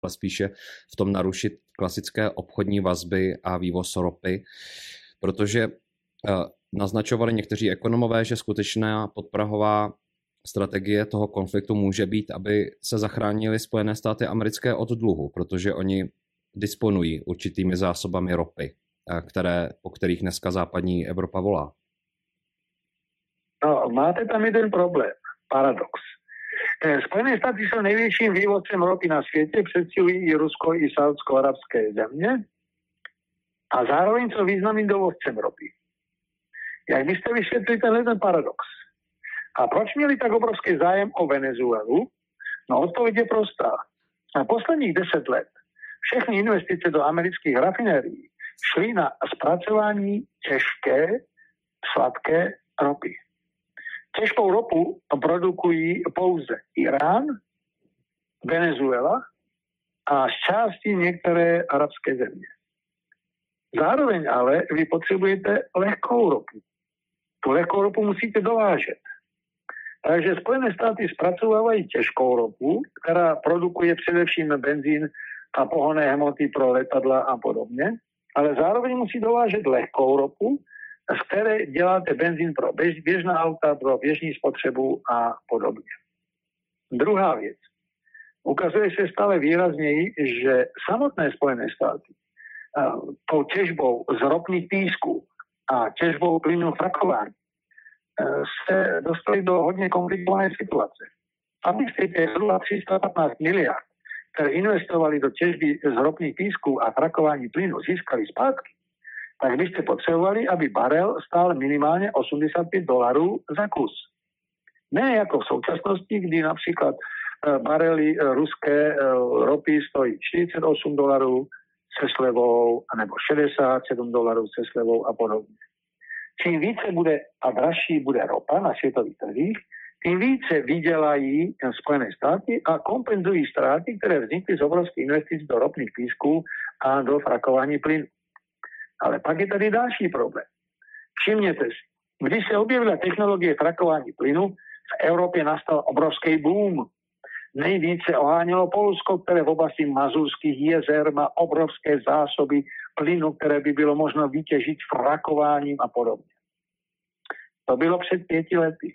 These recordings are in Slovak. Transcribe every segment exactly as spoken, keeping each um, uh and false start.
ale spíše v tom narušit klasické obchodní vazby a vývoz ropy, protože naznačovali někteří ekonomové, že skutečná podprahová strategie toho konfliktu může být, aby se zachránili Spojené státy americké od dluhu, protože oni disponují určitými zásobami ropy, které, po kterých dneska západní Evropa volá. No, máte tam jeden problém, paradox. Spojené státy jsou největším vývozcem ropy na světě, představují i Rusko, i saúdsko-arabské země a zároveň jsou významným dovozcem ropy. Jak byste vysvětlili tenhle ten paradox? A proč měli tak obrovský zájem o Venezuelu? No odpověď je prostá. Na posledních deset let všechny investice do amerických rafinérií šly na zpracování těžké, sladké ropy. Těžkou ropu produkují pouze Irán, Venezuela a z části některé arabské země. Zároveň ale vy potřebujete lehkou ropu. Tu lehkou ropu musíte dovážet. Takže Spojené státy zpracovávají těžkou ropu, která produkuje především benzín a pohonné hmoty pro letadla a podobně, ale zároveň musí dovážet lehkou ropu, z které děláte benzín pro běž, běžná auta, pro běžní spotřebu a podobně. Druhá věc. Ukazuje se stále výrazněji, že samotné Spojené státy uh, tou těžbou z ropných písků a těžbou plynu frakování uh, se dostali do hodně komplikované situace. Abyste těch zhruba tři sta patnáct miliard, které investovali do těžby z ropných písků a frakování plynu, získali zpátky, tak byste potřebovali, aby barel stál minimálně osmdesát pět dolarů za kus. Ne jako v současnosti, kdy například barely ruské ropy stojí čtyřicet osm dolarů se slevou, anebo šedesát sedm dolarů se slevou a podobně. Čím více bude a dražší bude ropa na světových trzích, tím více vydělají Spojené státy a kompenzují ztráty, které vznikly z obrovských investic do ropných písků a do frakování plynu. Ale pak je tady další problém. Všimněte si, když se objevila technologie frakování plynu, v Evropě nastal obrovský boom. Nejvíce ohánělo Polsko, které v oblasti Mazurských jezer má obrovské zásoby plynu, které by bylo možno vytěžit frakováním a podobně. To bylo před pěti lety.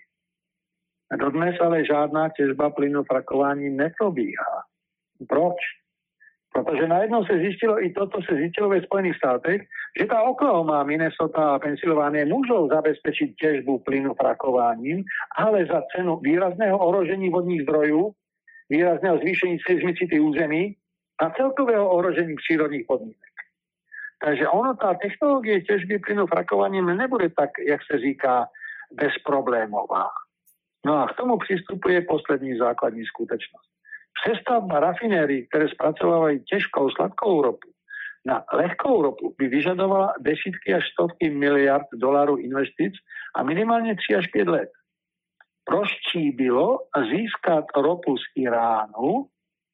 Dodnes ale žádná těžba plynu frakováním neprobíhá. Proč? Protože najednou se zjistilo, i toto se zjistilo ve Spojených státech, že ta Oklahoma, Minnesota a Pensylvánie můžou zabezpečit těžbu plynu frakováním, ale za cenu výrazného ohrožení vodních zdrojů, výrazného zvýšení seismicity území a celkového ohrožení přírodních podmínek. Takže ono, ta technologie těžby plynu frakováním nebude tak, jak se říká, bezproblémová. No a k tomu přistupuje poslední základní skutečnost. Přestavba rafinérií, které zpracovávají těžkou sladkou ropu, na lehkou ropu by vyžadovala desítky až stovky miliard dolarů investic a minimálně tři až pět let. Prostší bylo získat ropu z Iránu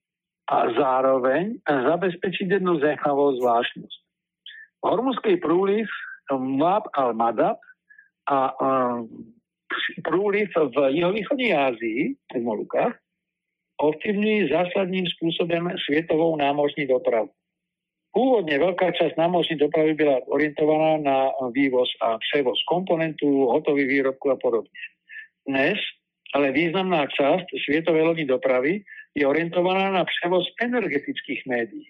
a zároveň zabezpečit jednu zajímavou zvláštnost. Hormuzský průliv Muab al-Madab a um, průliv v jihovýchodní Asii, v Molukách, ovplyvňují zásadním způsobem světovou námořní dopravu. Původně velká část námořní dopravy byla orientovaná na vývoz a převoz komponentů, hotových výrobků a podobně. Dnes ale významná část světové lodní dopravy je orientovaná na převoz energetických médií,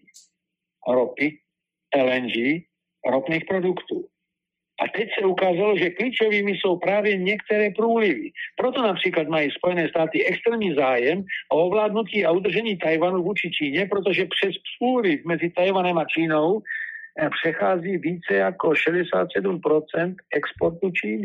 ropy, el en gé, ropných produktů. A teď se ukázalo, že klíčovými jsou právě některé průlivy. Proto například mají Spojené státy extrémní zájem o ovládnutí a udržení Tajvanu vůči Číně, protože přes průliv mezi Tajvanem a Čínou přechází více jako šedesát sedm procent exportu Číny.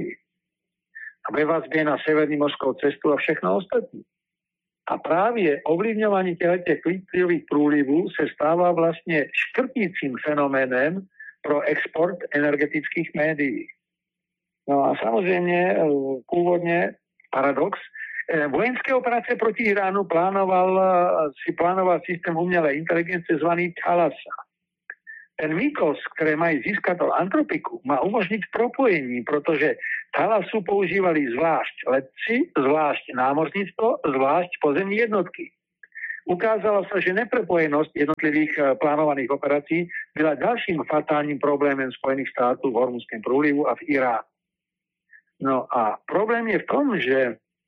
A ve vazbě na severní mořskou cestu a všechno ostatní. A právě ovlivňování těchto klíčových průlivů se stává vlastně škrtícím fenoménem pro export energetických médií. No a samozřejmě původně paradox. Vojenské operace proti Iránu plánoval, si plánoval systém umělé inteligence zvaný Thalassa. Ten výkos, které mají získat od Antropiku, má umožnit propojení, protože Thalassu používali zvlášť letci, zvlášť námořnictvo, zvlášť pozemní jednotky. ukázalo sa, že neprepojenosť jednotlivých plánovaných operácií byla ďalším fatálnym problémem Spojených štátov v Hormuzském prúlivu a v Iránu. No a problém je v tom, že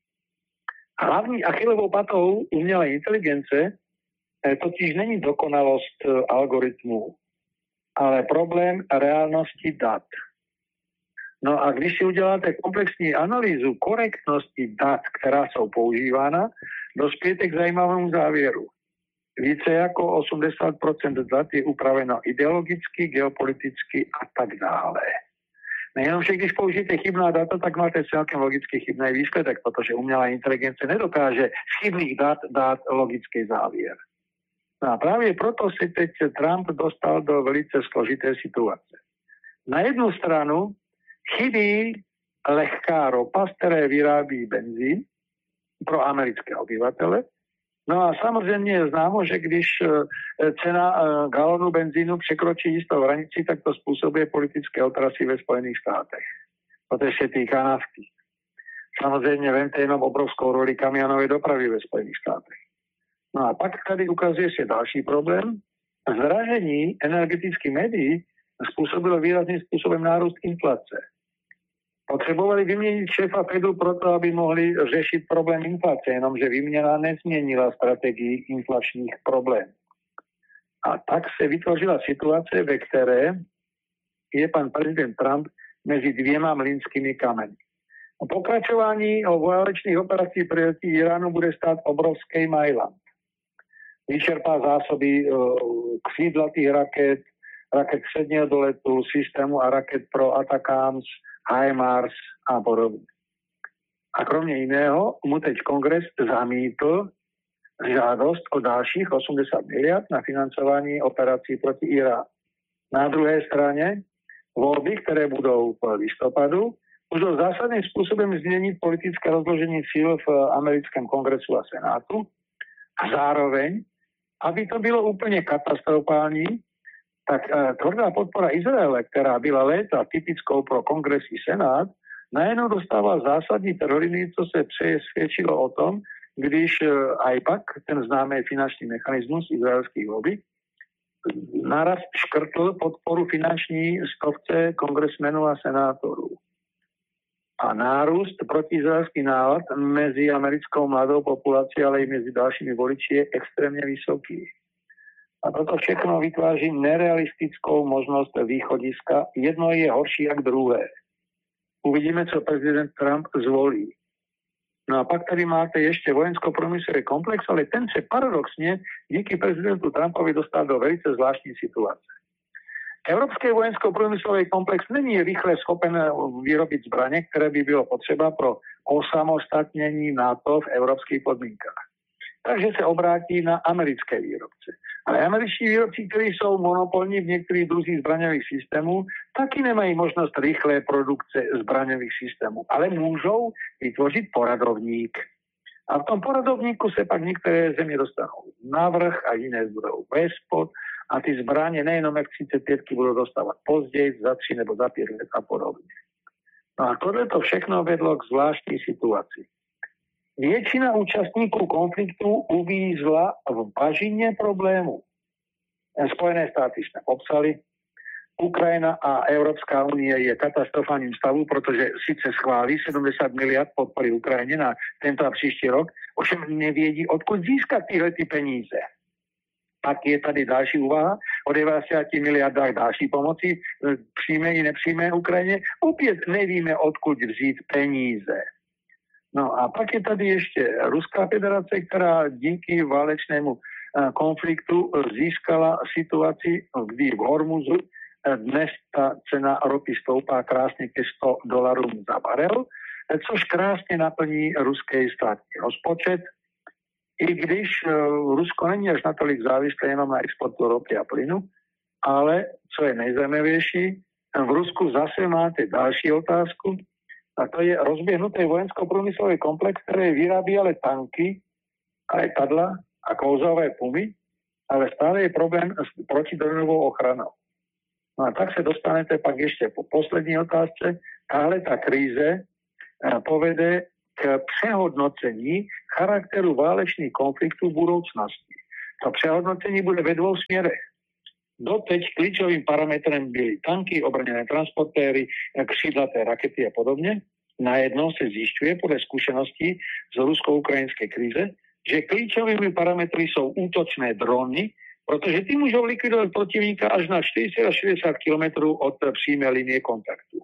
hlavní Achillovou patou umělé inteligence totiž není dokonalosť algoritmu, ale problém reálnosti dat. No a když si uděláte komplexní analýzu korektnosti dat, která jsou používána, dospějete k zajímavému závěru. Více jako osmdesát procent dat je upraveno ideologicky, geopoliticky a tak dále. Nejenom, že když použijete chybná data, tak máte celkem logicky chybný výsledek, protože umělá inteligence nedokáže z chybných dat dát logický závěr. No a právě proto se teď Trump dostal do velice složité situace. Na jednu stranu chybí lehká ropa, z které vyrábí benzín pro americké obyvatele. No a samozřejmě je známo, že když cena galonu benzínu překročí jistou hranici, tak to způsobuje politické otrasy ve Spojených státech. Protože se týká nafty. Samozřejmě vemte jenom obrovskou roli kamionové dopravy ve Spojených státech. No a pak tady ukazuje se další problém. Zdražení energetických médií způsobilo výrazným způsobem nárůst inflace. Potřebovali vyměnit šéfa Fedu proto, aby mohli řešit problém inflace, jenomže výměna nezměnila strategii inflačních problémů. A tak se vytvořila situace, ve které je pan prezident Trump mezi dvěma mlýnskými kameny. O pokračování o válečných operacích proti Iránu bude stát obrovský Mailand. Vyčerpá zásoby uh, křídlatých raket, raket středního doletu, systému a raket pro Atacams, HIMARS a podobně. A kromě jiného mu teď kongres zamítl žádost o dalších osmdesát miliard na financování operací proti Iránu. Na druhé straně volby, které budou v listopadu, můžou zásadným způsobem změnit politické rozložení síl v americkém kongresu a senátu a zároveň, aby to bylo úplně katastrofální, tak uh, tvrdá podpora Izraele, která byla léta typickou pro kongres i senát, najednou dostává zásadní trhliny, co se přesvědčilo o tom, když uh, aj pak ten známý finanční mechanismus izraelských lobby naraz škrtl podporu finanční stovce kongresmenů a senátorů. A nárůst protiizraelský nálad mezi americkou mladou populací, ale i mezi dalšími voliči je extrémně vysoký. A toto všechno vytváří nerealistickou možnost východiska. Jedno je horší jak druhé. Uvidíme, co prezident Trump zvolí. No a pak tady máte ještě vojensko-průmyslový komplex, ale ten se paradoxně díky prezidentu Trumpovi dostal do velice zvláštní situace. Evropský vojensko-průmyslový komplex není rychle schopen vyrobit zbraně, které by bylo potřeba pro osamostatnění NATO v evropských podmínkách. Takže se obrátí na americké výrobce. Ale američtí výrobci, kteří jsou monopolní v některých druzích zbraňových systémů, taky nemají možnost rychlé produkce zbraňových systémů, ale můžou vytvořit poradovník. A v tom poradovníku se pak některé země dostanou navrch a jiné budou vespod a ty zbraně nejenom F třicet pět budou dostávat později, za tři nebo za pět let a podobně. No a tohle to všechno vedlo k zvláštní situaci. Většina účastníků konfliktu uvízla v bažině problému. Spojené státy jsme popsali, Ukrajina a Evropská unie je katastrofálním stavu, protože sice schválí sedmdesát miliard podpory Ukrajině na tento a příští rok, ovšem nevědí, odkud získat tyhle ty peníze. Pak je tady další úvaha o devadesát miliardách další pomoci, přímé i nepřímé Ukrajině. Opět nevíme, odkud vzít peníze. No a pak je tady ještě Ruská federace, která díky válečnému konfliktu získala situaci, kdy v Hormuzu dnes ta cena ropy stoupá krásně ke sto dolarů za barel, což krásně naplní ruský státní rozpočet, i když Rusko není až natolik závislé jenom na exportu ropy a plynu, ale co je nejzajímavější, v Rusku zase máte další otázku, a to je rozběhnutý vojensko-průmyslový komplex, který vyrábí ale tanky, letadla a klouzové pumy, ale stále je problém s protidronovou ochranou. No a tak se dostanete pak ještě po poslední otázce. Tahle ta kríze povede k přehodnocení charakteru válečných konfliktů v budoucnosti. To přehodnocení bude ve dvou směrech. Doteď klíčovým parametrem byly tanky, obrněné transportéry, křídlaté rakety a podobně. Najednou se zjišťuje podle zkušeností z rusko-ukrajinské krize, že klíčovými parametry jsou útočné drony, protože ty můžou likvidovat protivníka až na čtyřicet až šedesát kilometrů od přímé linie kontaktu.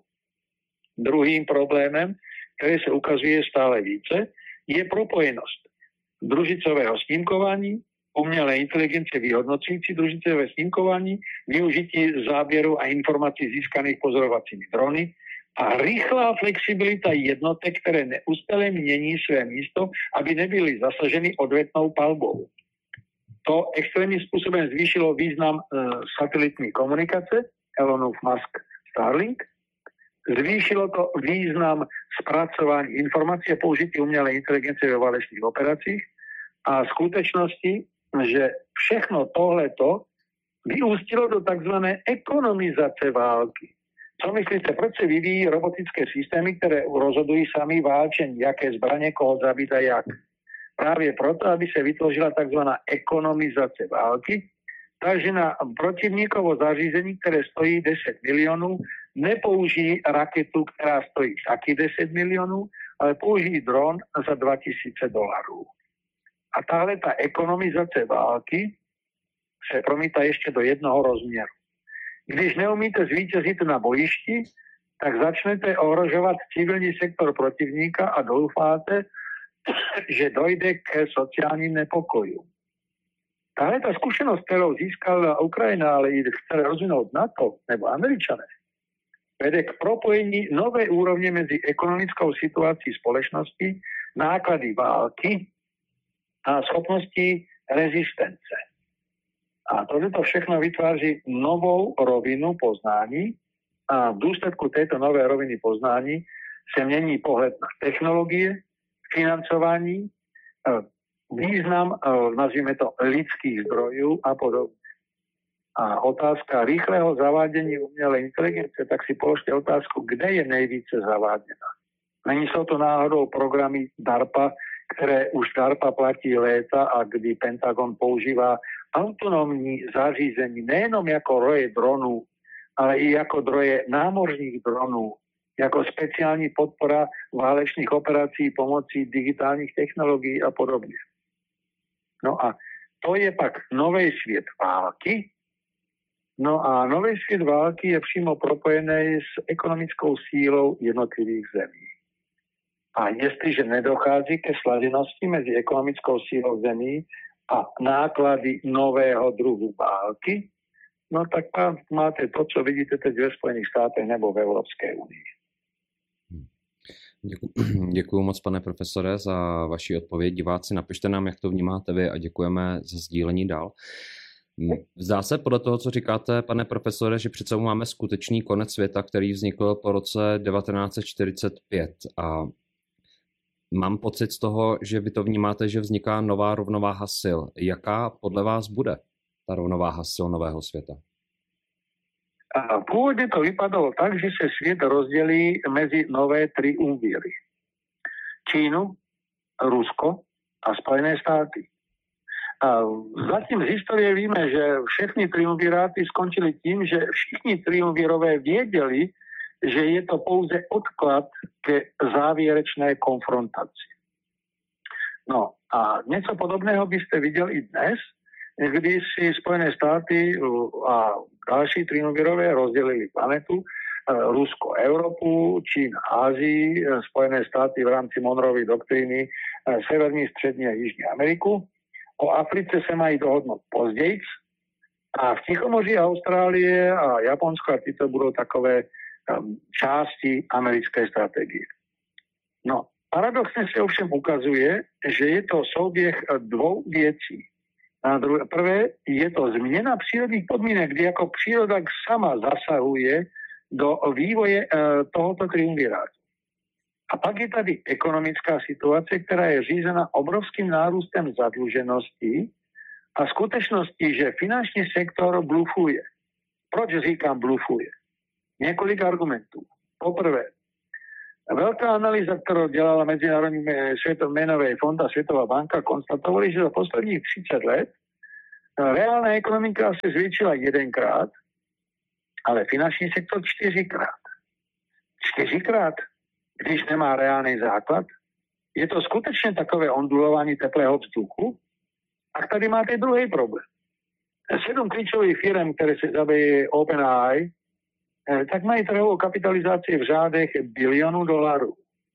Druhým problémem, který se ukazuje stále více, je propojenost družicového snímkování, umělé inteligence vyhodnocující družicové snímkování, využití záběru a informací získaných pozorovacími drony a rychlá flexibilita jednotek, které neustále mění své místo, aby nebyly zasaženy odvetnou palbou. To extrémním způsobem zvýšilo význam e, satelitní komunikace, Elonův Musk Starlink, zvýšilo to význam zpracování informací a použití umělé inteligence ve válečných operacích a v skutečnosti, že všechno tohleto vyústilo do takzvané ekonomizace války. Co myslíte, proč se vyvíjí robotické systémy, které rozhodují sami válčení, jaké zbraně, koho zabít a jak? Právě proto, aby se vytvořila takzvaná ekonomizace války, takže na protivníkovo zařízení, které stojí deset milionů, nepoužijí raketu, která stojí taky deset milionů, ale použijí dron za dva tisíce dolarů. A tahle ta ekonomizace války se promítá ještě do jednoho rozměru. Když neumíte zvítězit na bojišti, tak začnete ohrožovat civilní sektor protivníka a doufáte, že dojde k sociálním nepokojům. Tahle ta zkušenost, kterou získala Ukrajina, ale i chce rozvinout NATO nebo Američané, vede k propojení nové úrovně mezi ekonomickou situací společnosti, náklady války a schopnosti rezistence. A toto všechno vytváří novou rovinu poznání a v důsledku této nové roviny poznání se mění pohled na technologie, financování, význam, nazvíme to, lidských zdrojů a podobně. A otázka rychlého zavádění umělé inteligence, tak si položte otázku, kde je nejvíce zaváděna. Není jsou to náhodou programy DARPA, které už DARPA platí léta a kdy Pentagon používá autonomní zařízení nejenom jako roje dronů, ale i jako droje námořních dronů, jako speciální podpora válečných operací pomocí digitálních technologií a podobně. No a to je pak nový svět války. No a nový svět války je přímo propojený s ekonomickou sílou jednotlivých zemí. A jestliže nedochází ke sladěnosti mezi ekonomickou sílou zemí a náklady nového druhu války, no tak tam máte to, co vidíte teď ve Spojených státech nebo v Evropské unii. Děkuji, děkuji moc, pane profesore, za vaši odpověď. Diváci, napište nám, jak to vnímáte vy a děkujeme za sdílení dál. Zdá se podle toho, co říkáte, pane profesore, že přece máme skutečný konec světa, který vznikl po roce devatenáct set čtyřicet pět. A mám pocit z toho, že vy to vnímáte, že vzniká nová rovnováha sil. Jaká podle vás bude ta rovnováha sil nového světa? A původně to vypadalo tak, že se svět rozdělí mezi nové triumvíry. Čínu, Rusko a Spojené státy. A zatím z historie víme, že všechny triumviráty skončily tím, že všichni triumvirové věděli, že je to pouze odklad ke závěrečné konfrontaci. No a něco podobného byste viděli i dnes, kdy si Spojené státy a další triumvirové rozdělili planetu, Rusko Evropu, Čína Ázii, Spojené státy v rámci Monroevy doktríny Severní, Střední a Jižní Ameriku. O Africe se mají dohodnout později a v Tichomoří Austrálie a Japonsko a tyto budou takové um, části americké strategie. No, paradoxně se ovšem ukazuje, že je to souběh dvou věcí. Na druhé, prvé je to změna přírodních podmínek, kdy jako příroda sama zasahuje do vývoje uh, tohoto triumvirátu. A pak je tady ekonomická situace, která je řízena obrovským nárůstem zadluženosti a skutečnosti, že finanční sektor blufuje. Proč říkám blufuje? Několik argumentů. Poprvé, Veľká analýza, ktorú delala Medzinárodný menový fond a Svetová banka, konstatovali, že za posledních třicet let reálna ekonomika se zvýšila jedenkrát, ale finanční sektor čtyřikrát. Čtyřikrát, když nemá reálný základ. Je to skutečně takové ondulování teplého vzduchu? A tady máte druhý problém. Sedm klíčových firm, které se zabývají OpenAI, tak mají trhovou kapitalizaci v řádech bilionů dolarů.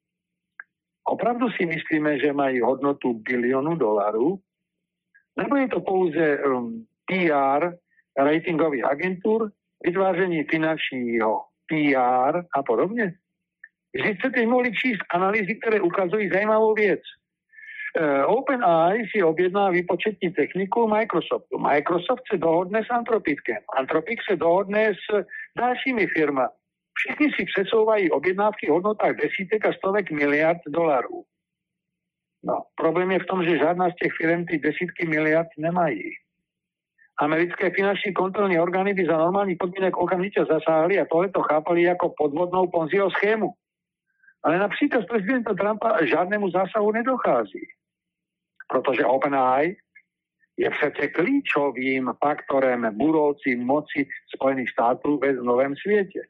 Opravdu si myslíme, že mají hodnotu bilionu dolarů? Nebo je to pouze um, P R ratingových agentur, vytváření finančního P R a podobně? Vždyť jste mohli číst analýzy, které ukazují zajímavou věc. Uh, OpenAI si objedná výpočetní techniku Microsoftu. Microsoft se dohodne s Anthropicem. Anthropic se dohodne s dalšími firmami. Všichni si přesouvají objednávky v hodnotách desítek a stovek miliard dolarů. No, problém je v tom, že žádná z těch firm ty desítky miliard nemají. Americké finanční kontrolní orgány by za normální podmínek okamžitě zasáhly a tohle to chápali jako podvodnou Ponziho schému. Ale na příkaz prezidenta Trumpa žádnému zásahu nedochází. Protože OpenAI je přece klíčovým faktorem budoucí moci Spojených států ve novém světě.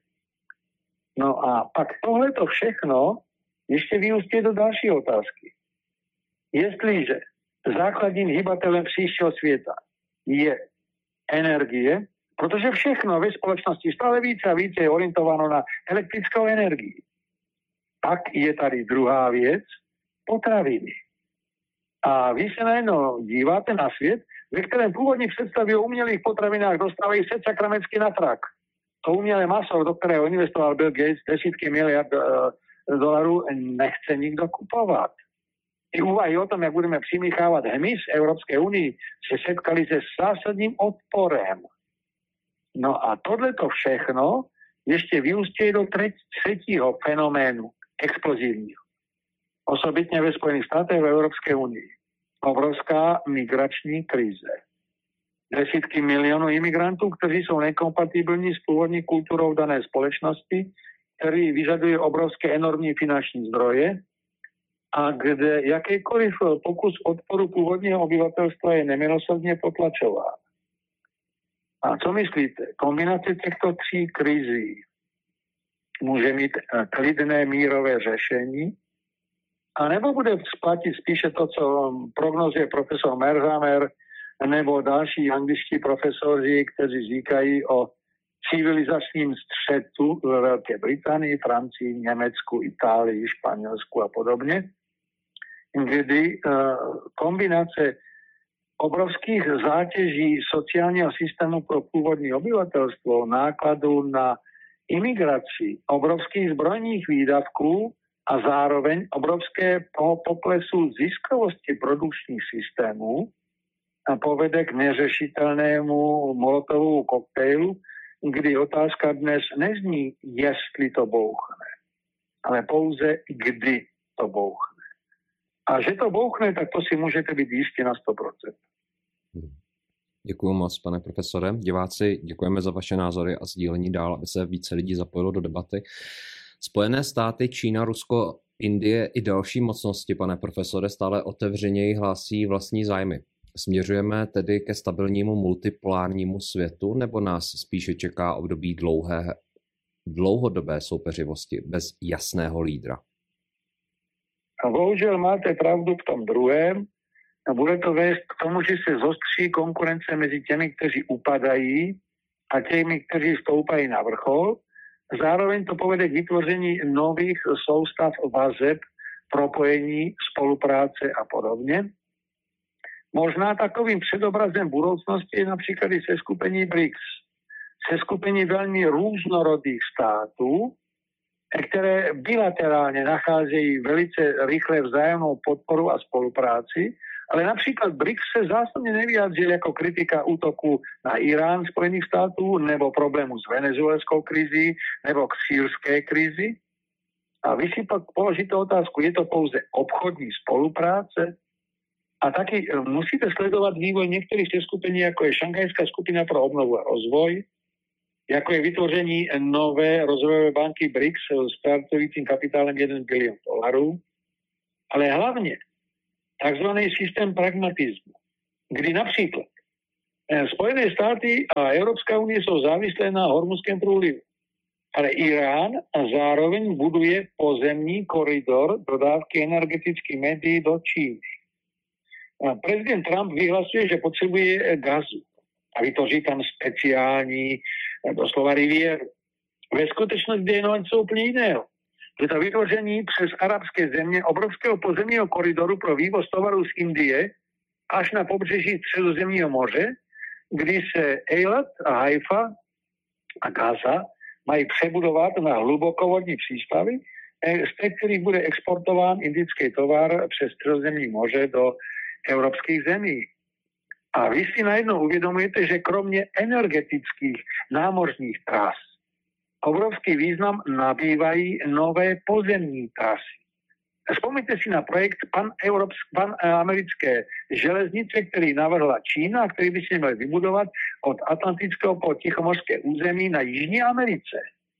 No a pak tohleto všechno ještě vyústí do další otázky. Jestliže základním hýbatelem příštího světa je energie, protože všechno ve společnosti stále více a více je orientováno na elektrickou energii, pak je tady druhá věc, potraviny. A vy se najednou díváte na svět, ve kterém původní představy o umělých potravinách dostávají se sakramentsky na frak. To umělé maso, do kterého investoval Bill Gates desítky miliard uh, dolarů, nechce nikdo kupovat. Ty úvahy o tom, jak budeme přimíchávat hmyz Evropské unii, se setkali se zásadním odporem. No a tohleto všechno ještě vyústí do třetího fenoménu, explozivního. Osobitně ve Spojených státech v Evropské unii. Obrovská migrační krize. Desítky milionů imigrantů, kteří jsou nekompatibilní s původní kulturou dané společnosti, který vyžaduje obrovské enormní finanční zdroje a kde jakýkoliv pokus odporu původního obyvatelstva je nemilosrdně potlačován. A co myslíte? Kombinace těchto tří krizí může mít klidné mírové řešení, a nebo bude splatit spíše to, co prognozuje profesor Merzamer nebo další angličtí profesoři, kteří říkají o civilizačním střetu ve Velké Británii, Francii, Německu, Itálii, Španělsku a podobně, kdy kombinace obrovských zátěží sociálního systému pro původní obyvatelstvo, nákladů na imigraci, obrovských zbrojních výdavků a zároveň obrovského poklesu ziskovosti produkčních systémů povede k neřešitelnému molotovovu koktejlu, kdy otázka dnes nezní, jestli to bouchne, ale pouze kdy to bouchne. A že to bouchne, tak to si můžete být jistí na sto procent. Děkuji moc, pane profesore. Diváci, děkujeme za vaše názory a sdílení dál, aby se více lidí zapojilo do debaty. Spojené státy, Čína, Rusko, Indie i další mocnosti, pane profesore, stále otevřeněji hlásí vlastní zájmy. Směřujeme tedy ke stabilnímu multipolárnímu světu, nebo nás spíše čeká období dlouhé, dlouhodobé soupeřivosti bez jasného lídra? Bohužel máte pravdu v tom druhém. Bude to vést k tomu, že se zostří konkurence mezi těmi, kteří upadají a těmi, kteří stoupají na vrchol. Zároveň to povede k vytvoření nových soustav vazeb, propojení, spolupráce a podobně. Možná takovým předobrazem budoucnosti je například i seskupení B R I C S. Seskupení velmi různorodých států, které bilaterálně nacházejí velice rychle vzájemnou podporu a spolupráci, ale například B R I C S se zásadně nevyjádřil jako kritika útoku na Irán Spojených států nebo problému s venezuelskou krizí nebo k sýrské krizi. A vy si pak položíte otázku, je to pouze obchodní spolupráce? A taky musíte sledovat vývoj některých seskupení, jako je Šanghajská skupina pro obnovu a rozvoj, ako je vytvoření nové rozvojové banky B R I C S s startujícím kapitálem jeden bilión dolarů, ale hlavne tzv. Systém pragmatizmu, kdy napríklad Spojené státy a Európska únie sú závislé na Hormuzském prúlivu, ale Irán zároveň buduje pozemný koridor dodávky energetických médií do Číny. A prezident Trump vyhlasuje, že potrebuje gazu a vytvoří tam speciální doslova rivieru. Ve skutečnosti je něco úplně jiného. Je to vytvoření přes arabské země obrovského pozemního koridoru pro vývoz tovarů z Indie až na pobřeží Středozemního moře, kdy se Eilat a Haifa a Gaza mají přebudovat na hlubokovodní přístavy, z kterých bude exportován indický tovar přes Středozemní moře do evropských zemí. A vy si najednou uvědomujete, že kromě energetických námořních tras obrovský význam nabývají nové pozemní trasy. Vzpomeňte si na projekt pan-americké železnice, který navrhla Čína, který by si měl vybudovat od Atlantického po Tichomorské území na Jižní Americe.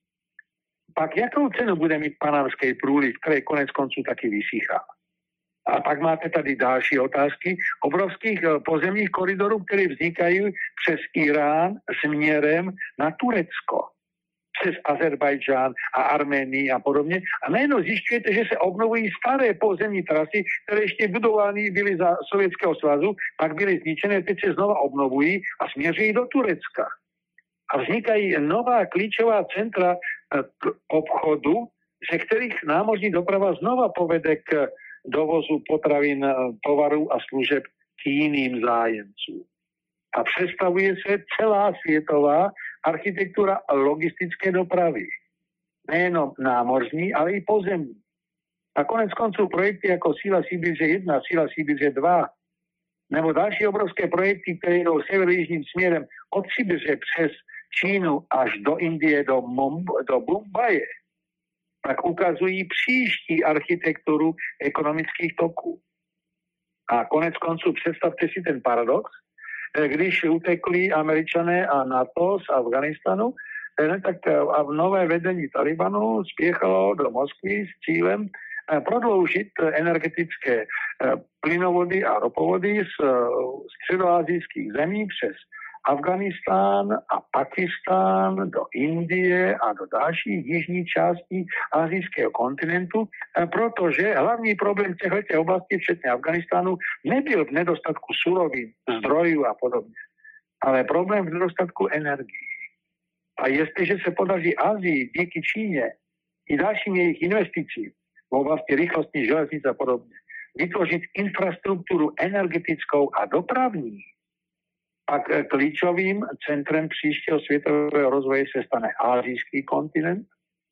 Pak jakou cenu bude mít panamský průliv, který konec konců taky vysychá? A pak máte tady další otázky obrovských pozemních koridorů, které vznikají přes Irán směrem na Turecko, přes Azerbajdžán a Arménii a podobně. A najednou zjišťujete, že se obnovují staré pozemní trasy, které ještě budovány byly za Sovětského svazu, pak byly zničené, teď se znova obnovují a směřují do Turecka. A vznikají nová klíčová centra k obchodu, ze kterých námořní doprava znova povede k dovozu potravín, tovarů a služeb k jiným zájemcům. A představuje se celá světová architektura logistické dopravy. Nejenom námořní, ale i pozemní. A konec konců projekty jako Síla Sibiře jedna, Síla Sibiře dva, nebo další obrovské projekty, které jdou severojižním směrem od Sibiře přes Čínu až do Indie, do, Mumb- do Mumbaje, tak ukazují příští architekturu ekonomických toků. A konec konců představte si ten paradox, když utekli Američané a NATO z Afganistanu, tak nové vedení Talibanu spěchalo do Moskvy s cílem prodloužit energetické plynovody a ropovody z středoasijských zemí přes Afganistán a Pakistán do Indie a do dalších jižních částí asijského kontinentu, protože hlavní problém těchto oblastí, včetně Afganistánu, nebyl v nedostatku surovin, zdrojů a podobně, ale problém v nedostatku energií. A jestliže se podaří Asii díky Číně i dalším jejich investicím v oblasti rychlostní železnice a podobně vytvořit infrastrukturu energetickou a dopravní, pak klíčovým centrem příštího světového rozvoje se stane asijský kontinent.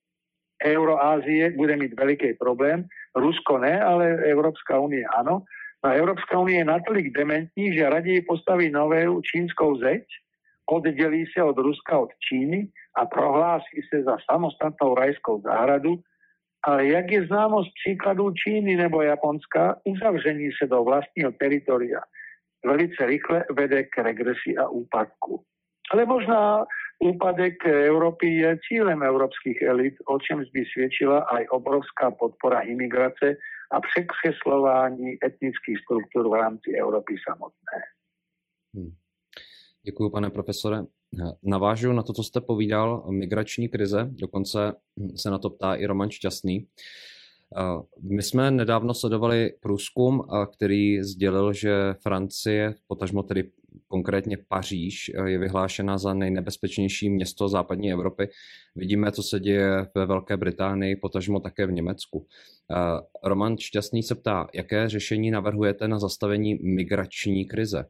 Euroázie bude mít veliký problém, Rusko ne, ale Evropská unie ano. A Evropská unie je natolik dementní, že raději postaví novou čínskou zeď, oddělí se od Ruska, od Číny a prohlásí se za samostatnou rajskou záhradu. Ale jak je známo z příkladů Číny nebo Japonska, uzavření se do vlastního teritoria velice rychle vede k regresi a úpadku. Ale možná úpadek Európy je cílem európskych elit, o čemž by svědčila aj obrovská podpora imigrace a překřeslování etnických struktur v rámci Európy samotné. Hmm. Děkuji, pane profesore. Navážu na to, co jste povídal, migrační krize, dokonce se na to ptá i Roman Šťastný. My jsme nedávno sledovali průzkum, který sdělil, že Francie, potažmo tedy konkrétně Paříž, je vyhlášena za nejnebezpečnější město západní Evropy. Vidíme, co se děje ve Velké Británii, potažmo také v Německu. Roman Šťastný se ptá, jaké řešení navrhujete na zastavení migrační krize?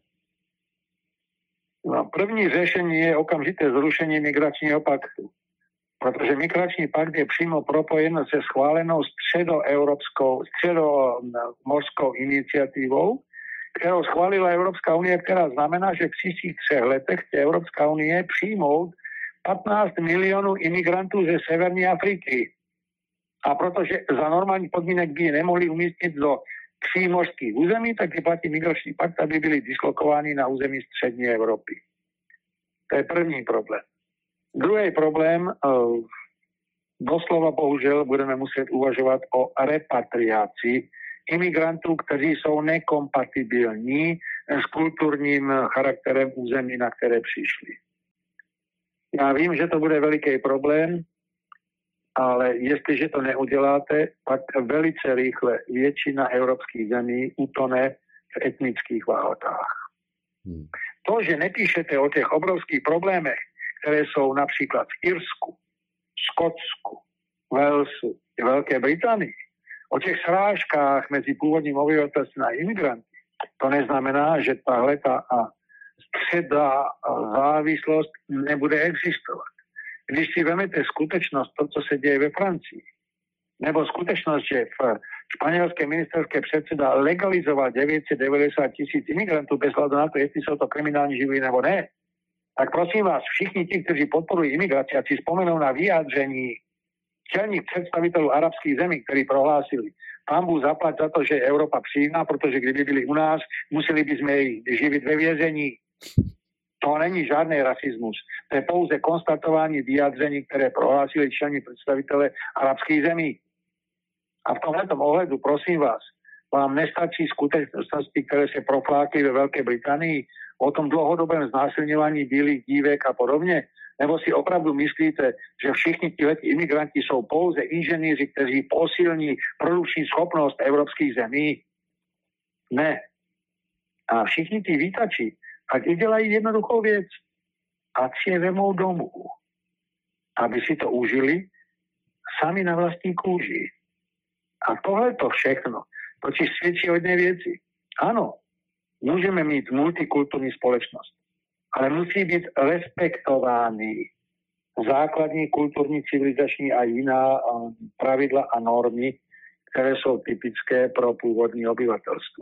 No, první řešení je okamžité zrušení migračního paktu. Protože migrační pakt je přímo propojen se schválenou středoevropskou, středomorskou iniciativou, kterou schválila Evropská unie, která znamená, že v příštích třech letech chce Evropská unie přijmout patnáct milionů imigrantů ze severní Afriky. A protože za normální podmínek by je nemohli umístit do přímořských území, tak vyplatí migrační pakt, aby byli dislokováni na území střední Evropy. To je první problém. Druhý problém, doslova bohužel budeme muset uvažovat o repatriaci imigrantů, kteří jsou nekompatibilní s kulturním charakterem území, na které přišli. Já vím, že to bude veliký problém, ale jestliže to neuděláte, pak velice rychle většina evropských zemí utone v etnických válkách. Hmm. To, že nepíšete o těch obrovských problémech, které jsou například v Irsku, Skotsku, Walesu i Velké Británii, o těch srážkách mezi původním obyvatelstvem a imigranty, to neznamená, že tahle ta středá závislost nebude existovat. Když si vezmete skutečnost, to, co se děje ve Francii, nebo skutečnost, že v španělské ministerské předseda legalizoval devět set devadesát tisíc imigrantů bez hledu na to, jestli jsou to kriminální živly nebo ne, tak prosím vás, všichni ti, kteří podporují imigraci, a si vzpomenou na vyjádření čelních představitelů arabských zemí, kteří prohlásili, pán Bůh zaplať za to, že Evropa přijímá, protože kdyby byli u nás, museli bychom jej živit ve vězení. To není žádný rasismus. To je pouze konstatování vyjádření, které prohlásili čelní představitelé arabských zemí. A v tomto ohledu, prosím vás, vám nestačí skutečnosti, které se proflákly ve Velké Británii o tom dlouhodobém znásilňování bílých dívek a podobně? Nebo si opravdu myslíte, že všichni tihleti imigranti jsou pouze inženýři, kteří posilní produkční schopnost evropských zemí? Ne. A všichni ty vítači, ať udělají jednoduchou věc, ať si je vemou domů, aby si to užili sami na vlastní kůži. A tohle to všechno totiž svědčí o jedné věci. Ano, můžeme mít multikulturní společnost, ale musí být respektovány základní kulturní, civilizační a jiná pravidla a normy, které jsou typické pro původní obyvatelstvo.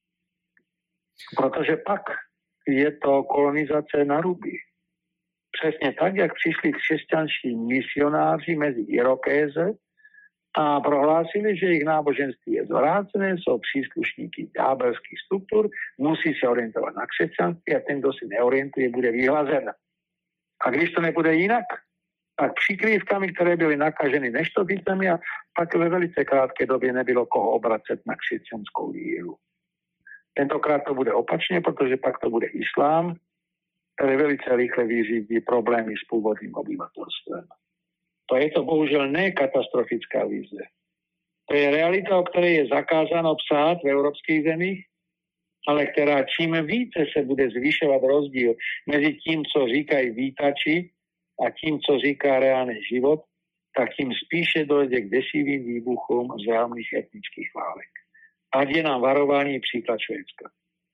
Protože pak je to kolonizace na ruby. Přesně tak, jak přišli křesťanští misionáři mezi Irokéze a prohlásili, že jejich náboženství je zvrácené, jsou příslušníky ďábelských struktur, musí se orientovat na křesťanství a ten, kdo si neorientuje, bude vyhlazen. A když to nebude jinak, tak přikrývkami, které byly nakaženy neštoticemi, a pak ve velice krátké době nebylo koho obracet na křesťanskou víru. Tentokrát to bude opačně, protože pak to bude islám, který velice rychle vyřídí problémy s původním obyvatelstvem. To je to bohužel ne katastrofická vize. To je realita, o které je zakázáno psát v evropských zemích, ale která čím více se bude zvyšovat rozdíl mezi tím, co říkají vítači a tím, co říká reálný život, tak tím spíše dojde k desivým výbuchům vzájemných etnických válek. Ať je nám varování příklad Švédska.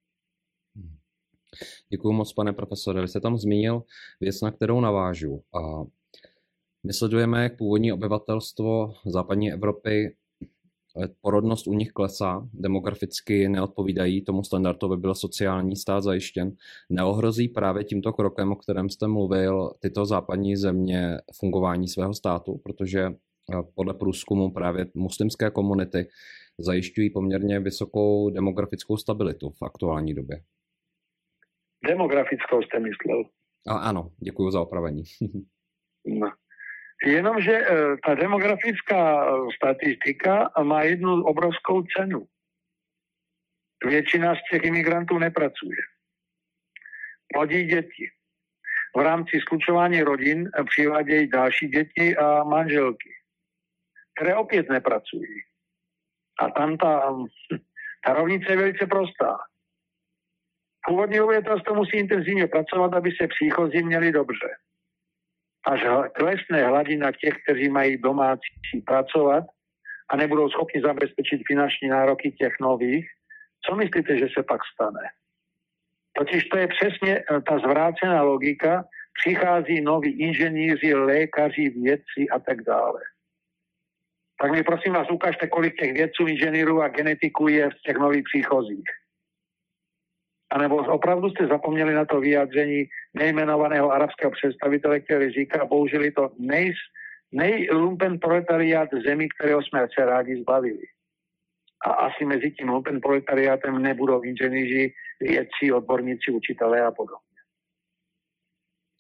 Děkuji moc, pane profesore. Vy jste tam zmínil věc, na kterou navážu. A my sledujeme, jak původní obyvatelstvo západní Evropy, porodnost u nich klesá, demograficky neodpovídají tomu standardu, aby byl sociální stát zajištěn. Neohrozí právě tímto krokem, o kterém jste mluvil, tyto západní země fungování svého státu, protože podle průzkumu právě muslimské komunity zajišťují poměrně vysokou demografickou stabilitu v aktuální době. Demografickou jste myslel? A, ano, děkuji za opravení. No. Jenomže ta demografická statistika má jednu obrovskou cenu. Většina z těch imigrantů nepracuje. Plodí děti. V rámci slučování rodin přivádějí další děti a manželky, které opět nepracují. A tam ta, ta rovnice je velice prostá. Původní obyvatelstvo musí intenzivně pracovat, aby se příchozí měli dobře. Až klesne hladina těch, kteří mají domácí pracovat a nebudou schopni zabezpečit finanční nároky těch nových, co myslíte, že se pak stane? Totiž to je přesně ta zvrácená logika, přichází noví inženýři, lékaři, vědci a tak dále. Tak mi prosím vás ukážte, kolik těch vědců, inženýrů a genetiků je v těch nových příchozích. A nebo opravdu jste zapomněli na to vyjádření nejmenovaného arabského představitele, který říká, použili to nej, nejlumpen proletariát zemí, kterého jsme se rádi zbavili. A asi mezi tím lumpen proletariátem nebudou inženýři, vědci, odborníci, učitelé a podobně.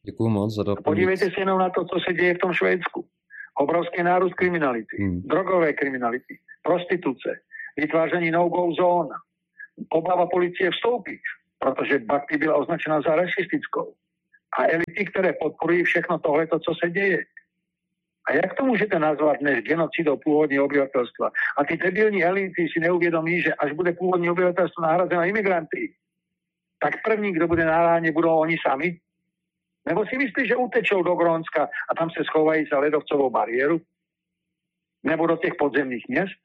Děkuji moc za doplnění. Podívejte se jenom na to, co se děje v tom Švédsku. Obrovský nárůst kriminality, hmm. drogové kriminality, prostituce, vytváření no-go zón, obava policie vstoupit, protože Bhakti byla označena za rasistickou. A elity, které podporují všechno tohleto, co se děje. A jak to můžete nazvat než genocidou původního obyvatelstva? A ty debilní elity si neuvědomí, že až bude původní obyvatelstvo nahrazeno imigranty, tak první, kdo bude na ráně, budou oni sami? Nebo si myslí, že utečou do Grónska a tam se schovají za ledovcovou bariéru? Nebo do těch podzemných měst?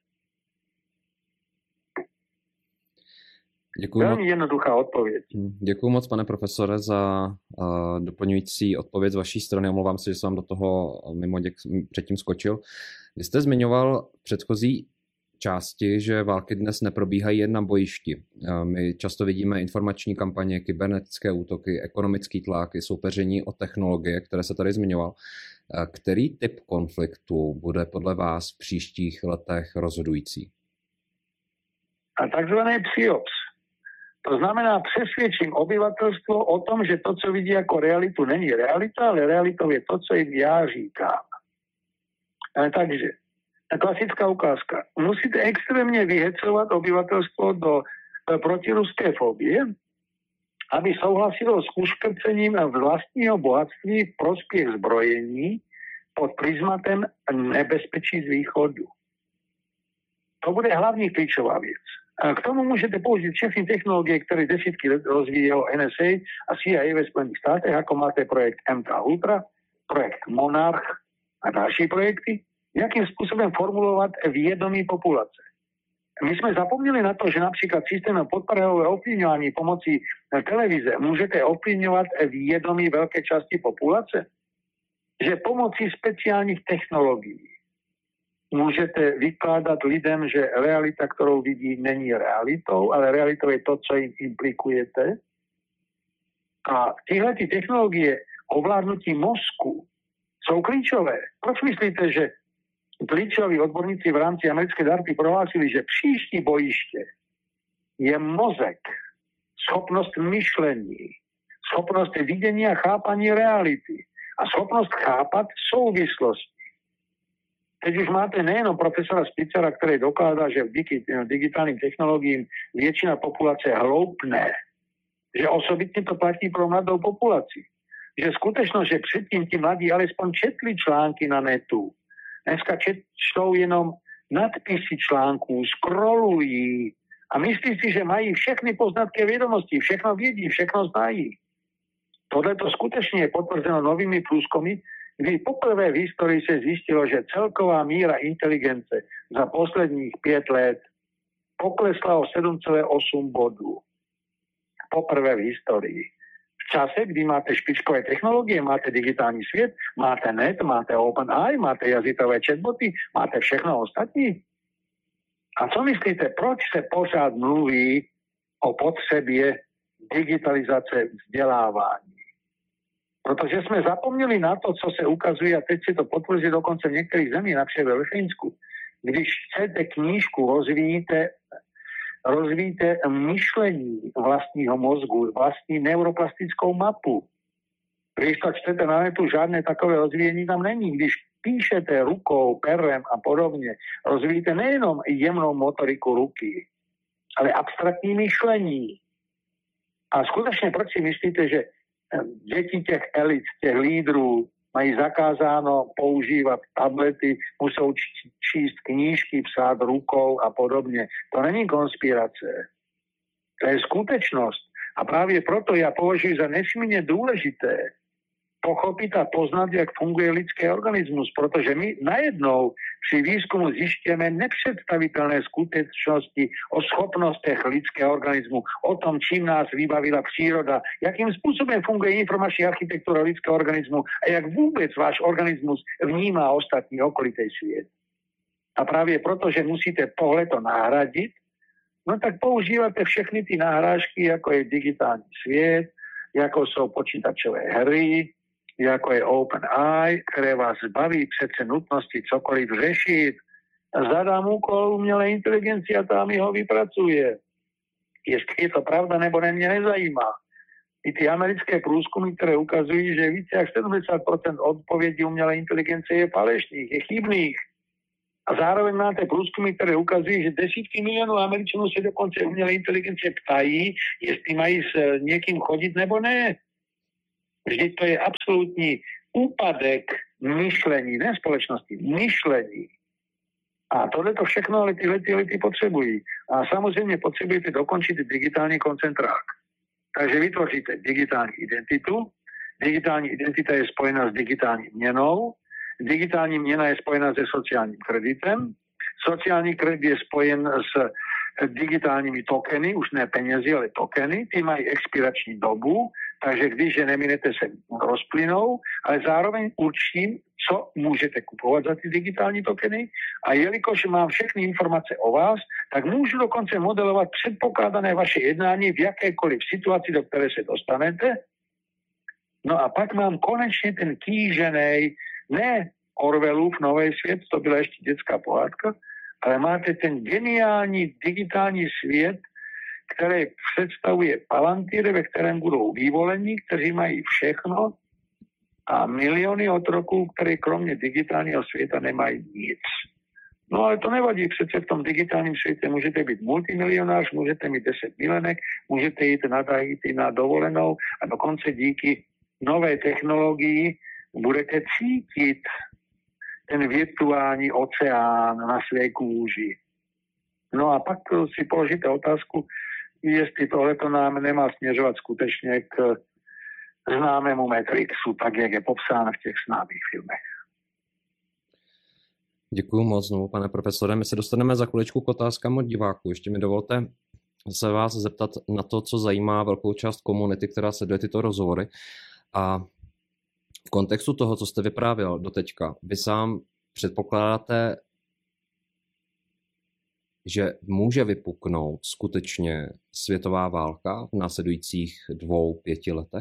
Děkuji Velmi moc. jednoduchá odpověď. Děkuji moc, pane profesore, za uh, doplňující odpověď z vaší strany. Omlouvám se, že jsem do toho mimo děk předtím skočil. Vy jste zmiňoval v předchozí části, že války dnes neprobíhají jen na bojišti. Uh, my často vidíme informační kampaně, kybernetické útoky, ekonomický tlak, soupeření o technologie, které se tady zmiňoval. Uh, který typ konfliktu bude podle vás v příštích letech rozhodující? A takzvaný psyops. To znamená, přesvědčím obyvatelstvo o tom, že to, co vidí jako realitu, není realita, ale realitou je to, co jim já říkám. Ale takže, klasická ukázka. Musíte extrémně vyhecovat obyvatelstvo do protiruské fobie, aby souhlasilo s uškrcením vlastního bohatství v prospěch zbrojení pod prismatem nebezpečí z východu. To bude hlavní klíčová věc. A k tomu můžete použít všechny technologie, které desítky let rozvíjelo N S A a C I A ve Spojených státech, jako máte projekt M K Ultra, projekt Monarch a další projekty, jakým způsobem formulovat vědomí populace. My jsme zapomněli na to, že například systémem podprahového ovlivňování pomocí televize můžete ovlivňovat vědomí velké části populace, že pomocí speciálních technologií můžete vykládat lidem, že realita, kterou vidí, není realitou, ale realitou je to, co jim implikujete. A tyhle ty technologie ovládnutí mozku jsou klíčové. Proč myslíte, že klíčoví odborníci v rámci americké darty prohlásili, že příští bojiště je mozek, schopnost myšlení, schopnost vidění a chápání reality a schopnost chápat souvislosti. Teď už máte nejenom profesora Spitzera, který dokládá, že v digitálním technologiím většina populace hloupne, že osobitně to platí pro mladou populaci. Že skutečnost, že předtím ti mladí alespoň četli články na netu, dneska čtou jenom nadpisy článků, scrollují a myslí si, že mají všechny poznatky a vědomosti, všechno vědí, všechno znají. Tohle to skutečně je potvrzeno novými průzkumy, kdy poprvé v historii se zjistilo, že celková míra inteligence za posledních pět let poklesla o sedm celá osm bodů. Poprvé v historii. V čase, kdy máte špičkové technologie, máte digitální svět, máte net, máte OpenAI, máte jazykové chatboty, máte všechno ostatní. A co myslíte, proč se pořád mluví o potřebě digitalizace vzdělávání? Protože jsme zapomněli na to, co se ukazuje, a teď si to potvrzí dokonce v některých zemích, například ve Finsku. Když chcete knížku, rozvíjíte, rozvíjíte myšlení vlastního mozgu, vlastní neuroplastickou mapu. Když to čtete na netu, žádné takové rozvíjení tam není. Když píšete rukou, perem a podobně, rozvíjíte nejenom jemnou motoriku ruky, ale abstraktní myšlení. A skutečně proč si myslíte, že děti těch elit, těch lídrů mají zakázáno používat tablety, musou číst knížky, psát rukou a podobně. To není konspirace. To je skutečnost. A právě proto já považuji za nesmírně důležité pochopit a poznat, jak funguje lidský organismus, protože my najednou při výzkumu zjišťujeme nepředstavitelné skutečnosti o schopnostech lidského organismu, o tom, čím nás vybavila příroda, jakým způsobem funguje informační architektura lidského organismu a jak vůbec váš organismus vnímá ostatní okolitý svět. A právě proto, že musíte tohleto nahradit, no tak používáte všechny ty nahrážky, jako je digitální svět, jako jsou počítačové hry, jako je OpenAI, které vás zbaví přece nutnosti cokoliv řešit. Zadám úkol umělé inteligenci a tam ho vypracuje. Jestli je to pravda nebo ne, mě nezajímá. i ty americké průzkumy, které ukazují, že více jak sedemdesiat procent odpovědí umělé inteligence je falešných, je chybných. A zároveň máte průzkumy, které ukazují, že desítky milionů Američanů se dokonce umělé inteligence ptají, jestli mají s někým chodit nebo ne. Vždyť to je absolutní úpadek myšlení, ne společnosti, myšlení. A tohle to všechno ale tyhle ty lidi potřebují. A samozřejmě potřebujete dokončit digitální koncentrák. Takže vytvoříte digitální identitu. Digitální identita je spojená s digitální měnou. Digitální měna je spojená se sociálním kreditem. Sociální kredit je spojen s digitálními tokeny, už ne penězi, ale tokeny. Ty mají expirační dobu, takže když je neminete, se rozplynou, ale zároveň určím, co můžete kupovat za ty digitální tokeny. A jelikož mám všechny informace o vás, tak můžu dokonce modelovat předpokládané vaše jednání v jakékoliv situaci, do které se dostanete. No a pak mám konečně ten kýženej, ne Orwellův Nový svět, to byla ještě dětská pohádka, ale máte ten geniální digitální svět, který představuje Palantír, ve kterém budou vývolení, kteří mají všechno a miliony otroků, které kromě digitálního světa nemají nic. No ale to nevadí, přece v tom digitálním světě můžete být multimilionář, můžete mít deset milenek, můžete jít na Tahiti na dovolenou a dokonce díky nové technologii budete cítit ten virtuální oceán na své kůži. No a pak si položíte otázku, jestli tohleto nám nemá směřovat skutečně k známému Matrixu, tak jak je popsán v těch známých filmech. Děkuji moc znovu, pane profesore. My se dostaneme za chviličku k otázkám od diváků. Ještě mi dovolte se vás zeptat na to, co zajímá velkou část komunity, která sleduje tyto rozhovory. A v kontextu toho, co jste vyprávěl doteďka, vy sám předpokládáte, že může vypuknout skutečně světová válka v následujících dvou, pěti letech?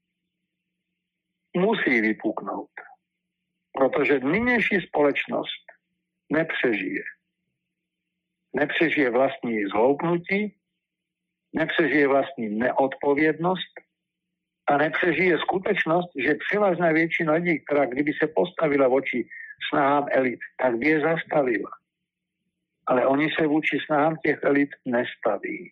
Musí vypuknout, protože nynější společnost nepřežije. Nepřežije vlastní zhloupnutí, nepřežije vlastní neodpovědnost a nepřežije skutečnost, že převážná většina lidí, která kdyby se postavila voči snahám elit, tak by je zastavila. Ale oni se vůči snahám těch elit nestaví.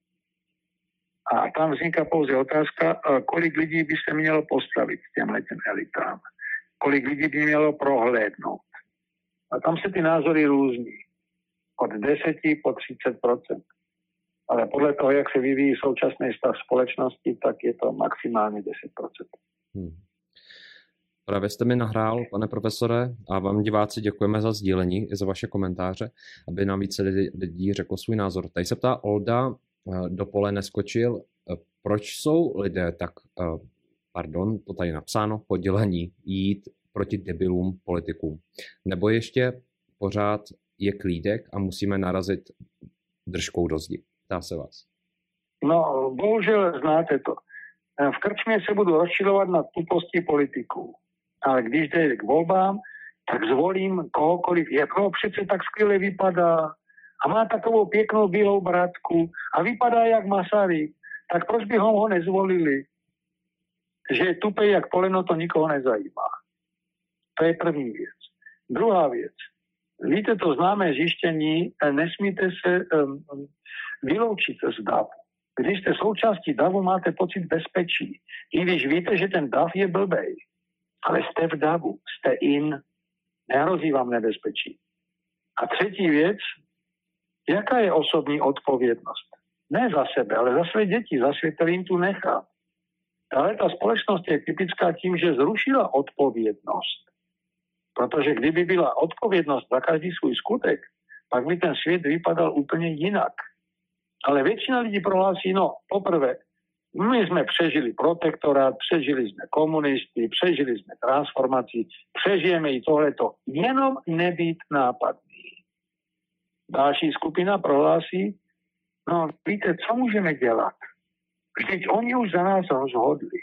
A tam vzniká pouze otázka, kolik lidí by se mělo postavit těmhle těm elitám. Kolik lidí by mělo prohlédnout. A tam se ty názory různí. Od deseti po třicet procent. Ale podle toho, jak se vyvíjí současný stav společnosti, tak je to maximálně deset procent. Hmm. Právě jste mi nahrál, pane profesore, a vám diváci děkujeme za sdílení i za vaše komentáře, aby nám více lidí řeklo svůj názor. Tady se ptá Olda, do pole neskočil, proč jsou lidé tak, pardon, to tady napsáno, podělení jít proti debilům politikům. Nebo ještě pořád je klídek a musíme narazit držkou do zdi. Ptá se vás. No, bohužel znáte to. V krčmě se budu rozčilovat nad tuposti politiků. Ale když jde k volbám, tak zvolím kohokoliv, jako přece tak skvěle vypadá a má takovou pěknou bílou bratku a vypadá jak Masaryk, tak proč by ho nezvolili? Že je tupej jak poleno, to nikoho nezajímá. To je první věc. Druhá věc. Víte, to známé zjištění, nesmíte se um, vyloučit z davu. Když jste součástí davu, máte pocit bezpečí. I když víte, že ten dav je blbej. Ale jste v davu, jste in, nehrozí vám nebezpečí. A třetí věc, jaká je osobní odpovědnost? Ne za sebe, ale za své děti, za svět, který jim tu nechá. Ale ta společnost je typická tím, že zrušila odpovědnost. Protože kdyby byla odpovědnost za každý svůj skutek, pak by ten svět vypadal úplně jinak. Ale většina lidí prohlásí, no poprvé, my jsme přežili protektorát, přežili jsme komunisty, přežili jsme transformaci, přežijeme i tohleto. Jenom nebýt nápadný. Další skupina prohlásí, no víte, co můžeme dělat? Vždyť oni už za nás rozhodli.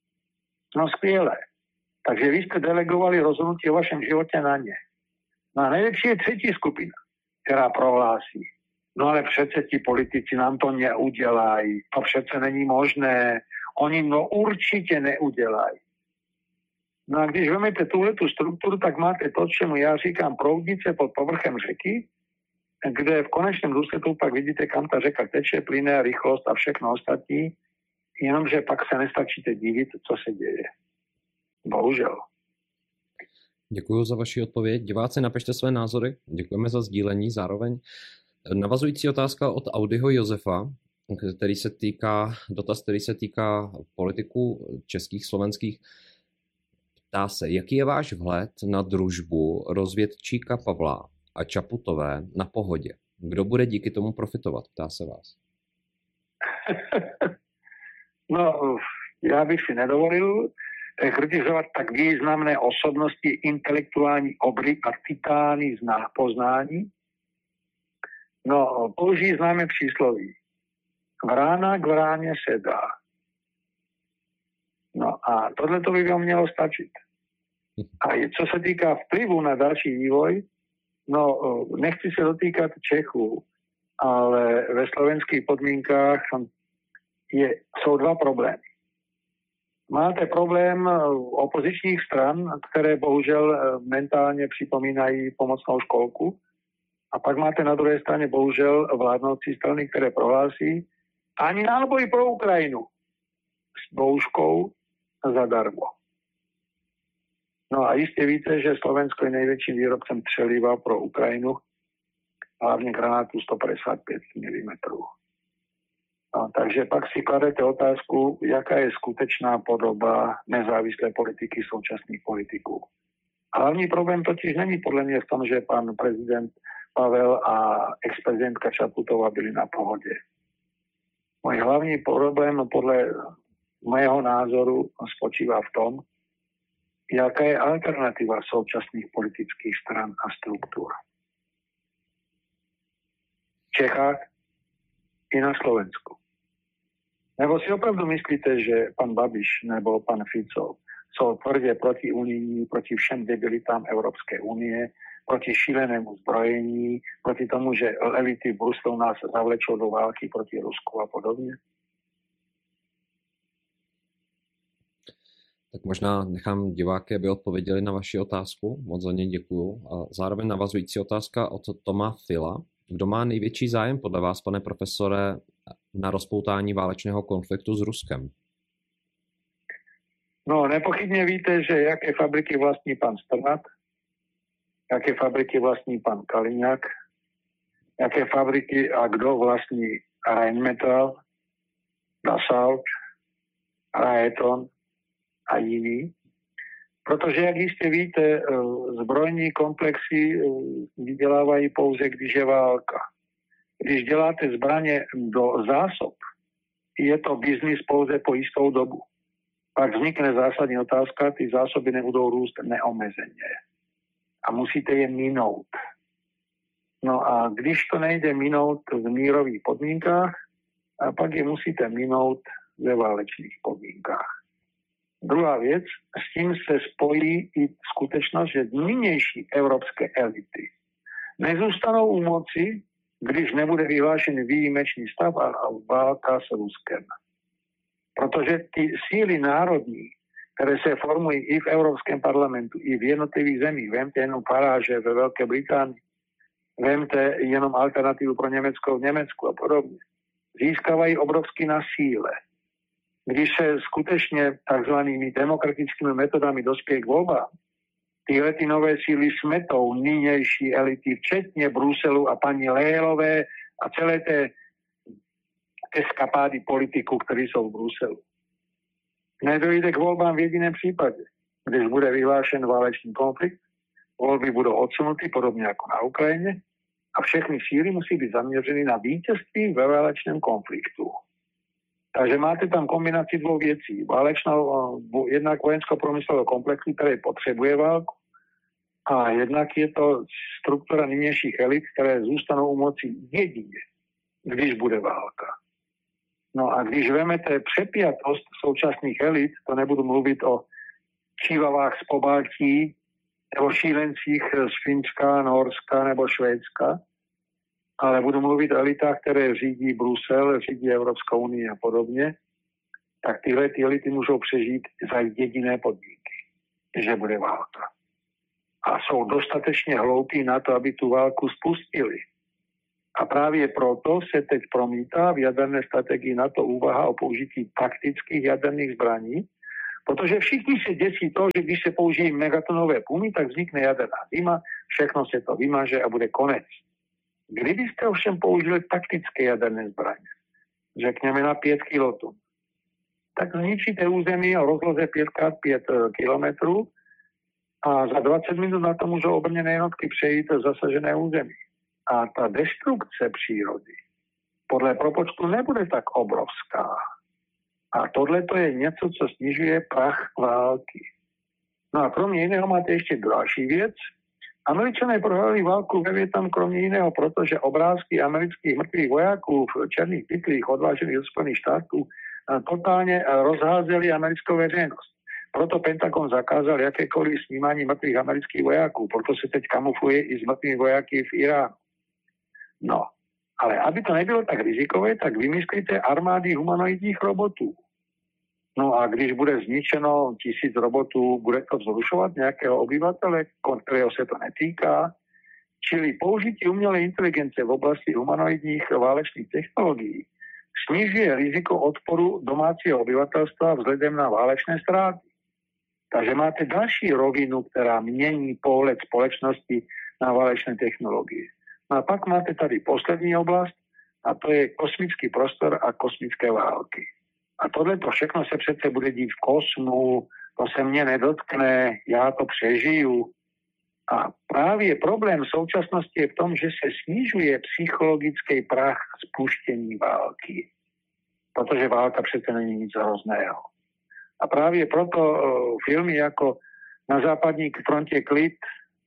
No skvěle. Takže vy jste delegovali rozhodnutí o vašem životě na ně. No a nejlepší je třetí skupina, která prohlásí. No ale přece ti politici nám to neudělají. To přece není možné. oni no určite neudelají. No a když vezmete túhletu struktúru, tak máte to, čemu ja říkám proudice pod povrchem řeky, kde v konečnom dôsledku pak vidíte, kam tá řeka teče, plyne, rýchlosť a všechno ostatní, jenomže pak sa nestačíte diviť, co se deje. Bohužel. Děkuji za vaši odpověď. Diváci, napište své názory. Děkujeme za sdílení zároveň. Navazující otázka od Audiho Josefa, který se týká, dotaz, který se týká politiků českých, slovenských. Ptá se, jaký je váš vhled na družbu rozvědčíka Pavla a Čaputové na Pohodě? Kdo bude díky tomu profitovat? Ptá se vás. No, já bych si nedovolil kritizovat tak významné osobnosti, intelektuální obry a titány z poznání. No, použijí známe přísloví. Vrána k vráně se dá. No a tohle to by vám mělo stačit. A co se týká vplyvu na další vývoj, no nechci se dotýkat Čechů, ale ve slovenských podmínkách je, jsou dva problémy. Máte problém opozičních stran, které bohužel mentálně připomínají pomocnou školku. A pak máte na druhé straně bohužel vládnoucí strany, které prohlásí ani náboj pro Ukrajinu s bouškou zadarmo. No a jistě víte, že Slovensko je největším výrobcem střeliva pro Ukrajinu, hlavně granátu sto padesát pět milimetrů. No, takže pak si kladete otázku, jaká je skutečná podoba nezávislé politiky současných politiků. Hlavní problém totiž není podle mě v tom, že pan prezident Pavel a ex-prezidentka Čaputová byli na Pohodě. Můj hlavní problém podle mého názoru spočívá v tom, jaká je alternativa současných politických stran a struktur. V Čechách i na Slovensku. Nebo si opravdu myslíte, že pan Babiš nebo pan Fico jsou tvrdě proti unijní, proti všem debilitám Evropské unie, proti šílenému zbrojení, proti tomu, že elity v Bruselu nás zavlečou do války proti Rusku a podobně? Tak možná nechám diváky, aby odpověděli na vaši otázku. Moc za ně děkuju. A zároveň navazující otázka od Toma Fila. Kdo má největší zájem podle vás, pane profesore, na rozpoutání válečného konfliktu s Ruskem? No, nepochybně víte, že jaké fabriky vlastní pan Strnad, jaké fabriky vlastní pan Kaliňák, jaké fabriky a kdo vlastní Rheinmetall, Dassault, Raytheon a jiný. Protože, jak jistě víte, zbrojní komplexy vydělávají pouze, když je válka. Když děláte zbraně do zásob, je to biznis pouze po jistou dobu. Pak vznikne zásadní otázka, ty zásoby nebudou růst neomezeně. A musíte je minout. No a když to nejde minout v mírových podmínkách, a pak je musíte minout ve válečných podmínkách. Druhá věc, s tím se spojí i skutečnost, že nynější evropské elity nezůstanou u moci, když nebude vyhlášen výjimečný stav a válka s Ruskem. Protože ty síly národní, které se formují i v Evropském parlamentu, i v jednotlivých zemích, vemte jenom Faráže ve Velké Británii, vemte jenom alternativu pro Německo v Německu a podobně, získávají obrovsky na síle. Když se skutečně takzvanými demokratickými metodami dospěje k volbám, tyhle ty nové síly smetou nynější elity, včetně Bruselu a paní Lejlové a celé té eskapády politiků, kteří jsou v Bruselu. Nedojde k volbám v jediném případě. Když bude vyhlášen válečný konflikt, volby budou odsunuty, podobně jako na Ukrajině, a všechny síly musí být zaměřeny na vítězství ve válečném konfliktu. Takže máte tam kombinaci dvou věcí. Válečnou, jednak vojensko-průmyslového komplexu, který potřebuje válku, a jednak je to struktura nynějších elit, které zůstanou u moci jedině, když bude válka. No a když vemete přepjatost současných elit, to nebudu mluvit o čívavách z Pobaltí, nebo šílencích z Finska, Norska nebo Švédska, ale budu mluvit o elitách, které řídí Brusel, řídí Evropskou unii a podobně, tak tyhle ty elity můžou přežít za jediné podmínky, že bude válka. A jsou dostatečně hloupí na to, aby tu válku spustili. A právě proto se teď promítá v jaderné strategii NATO úvaha o použití taktických jaderných zbraní, protože všichni se děsí to, že když se použijí megatonové pumy, tak vznikne jaderná zima, všechno se to vymaže a bude konec. Kdybyste ovšem použili taktické jaderné zbraně, řekněme na pět kilotun, tak zničíte území o rozloze pět krát pět kilometrů a za dvacet minut na to můžou obrněné jednotky přejít zasažené území. A ta destrukce přírody podle propočtu nebude tak obrovská. A tohle to je něco, co snižuje prach války. No a kromě jiného máte ještě další věc. Američané prohráli válku ve Vietnamu kromě jiného, protože obrázky amerických mrtvých vojáků v černých pytlích odvážených od Spojených států totálně rozházeli americkou veřejnost. Proto Pentagon zakázal jakékoliv snímání mrtvých amerických vojáků, proto se teď kamufluje i s mrtvými vojáky v Iránu. No, ale aby to nebylo tak rizikové, tak vymyslíte armády humanoidních robotů. No a když bude zničeno tisíc robotů, bude to vzrušovat nějakého obyvatele, kterého se to netýká. Čili použití umělé inteligence v oblasti humanoidních válečných technologií snižuje riziko odporu domácího obyvatelstva vzhledem na válečné ztráty. Takže máte další rovinu, která mění pohled společnosti na válečné technologie. No a pak máte tady poslední oblast, a to je kosmický prostor a kosmické války. A tohle to všechno se přece bude dít v kosmu, to se mě nedotkne, já to přežiju. A právě problém současnosti je v tom, že se snižuje psychologický prach spuštění války. Protože válka přece není nic hrozného. A právě proto uh, filmy jako Na západní frontě klid